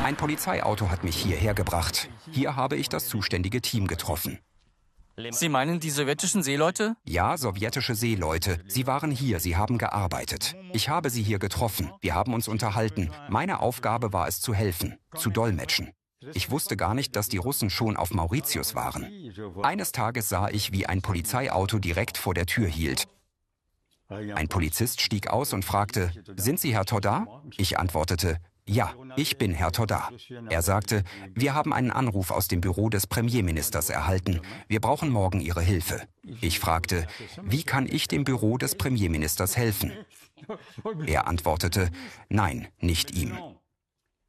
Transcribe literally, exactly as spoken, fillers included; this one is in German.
Ein Polizeiauto hat mich hierher gebracht. Hier habe ich das zuständige Team getroffen. Sie meinen die sowjetischen Seeleute? Ja, sowjetische Seeleute. Sie waren hier, sie haben gearbeitet. Ich habe sie hier getroffen. Wir haben uns unterhalten. Meine Aufgabe war es zu helfen, zu dolmetschen. Ich wusste gar nicht, dass die Russen schon auf Mauritius waren. Eines Tages sah ich, wie ein Polizeiauto direkt vor der Tür hielt. Ein Polizist stieg aus und fragte, »Sind Sie Herr Todar?« Ich antwortete, »Ja, ich bin Herr Todar.« Er sagte, »Wir haben einen Anruf aus dem Büro des Premierministers erhalten. Wir brauchen morgen Ihre Hilfe.« Ich fragte, »Wie kann ich dem Büro des Premierministers helfen?« Er antwortete, »Nein, nicht ihm.«